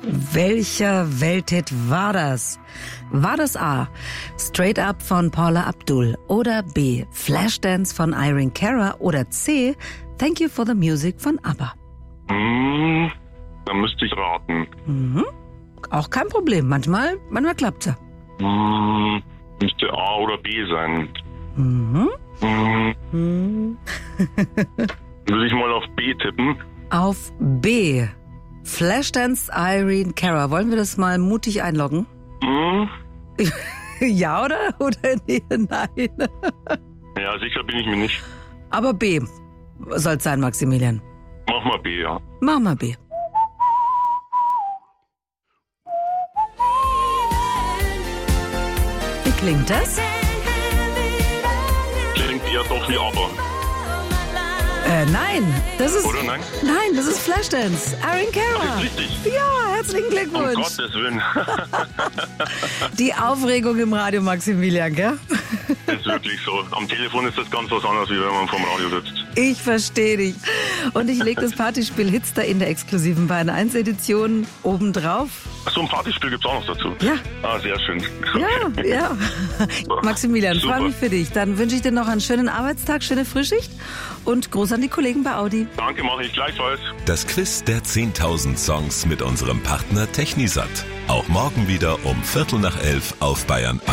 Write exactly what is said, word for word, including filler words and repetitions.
Welcher Welthit war das? War das A. Straight Up von Paula Abdul oder B. Flashdance von Irene Cara oder C. Thank You for the Music von ABBA? Hm, da müsste ich raten. Mhm. Auch kein Problem. Manchmal, manchmal klappt's ja. Hm, müsste A oder B sein. Mhm. Hm, Mhm. würde ich mal auf B tippen. Auf B. Flashdance Irene Cara. Wollen wir das mal mutig einloggen? Hm, Ja oder? Oder nee, nein? ja, sicher bin ich mir nicht. Aber B soll's sein, Maximilian. Mach mal B, ja. Mach mal B. Wie klingt das? Klingt eher doch wie ABBA. Äh, nein. Das ist... Oder nein? Nein, das ist Flashdance. Irene Cara. Das ist richtig. Ja, herzlichen Um Glückwunsch. Gottes Willen. Die Aufregung im Radio, Maximilian, gell? Das ist wirklich so. Am Telefon ist das ganz was anderes, wie wenn man vom Radio sitzt. Ich verstehe dich. Und ich lege das Partyspiel Hitster in der exklusiven Bayern eins Edition obendrauf. Ach so, ein Partyspiel gibt's auch noch dazu. Ja. Ah, sehr schön. Ja, ja. Maximilian, Super. freue mich für dich. Dann wünsche ich dir noch einen schönen Arbeitstag, schöne Frühschicht und Gruß an die Kollegen bei Audi. Danke, mache ich gleichfalls. Das Quiz der zehntausend Songs mit unserem Partner Technisat. Auch morgen wieder um Viertel nach elf auf Bayern eins.